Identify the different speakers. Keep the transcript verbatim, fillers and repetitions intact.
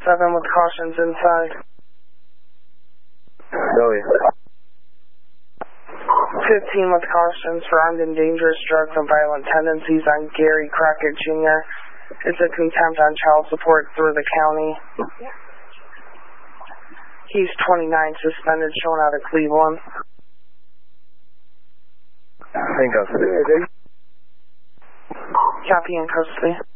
Speaker 1: Seven with cautions inside.
Speaker 2: Billy.
Speaker 1: Fifteen with cautions for armed and dangerous drugs and violent tendencies on Gary Crockett Junior It's a contempt on child support through the county. He's twenty-nine, suspended, shown out of Cleveland.
Speaker 2: Handcuffs.
Speaker 1: Copy in custody.